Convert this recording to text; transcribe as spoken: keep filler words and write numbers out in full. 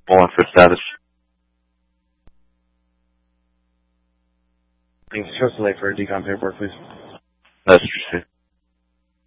Hold on for status. Thanks. Show select for decom paperwork, please. That's interesting.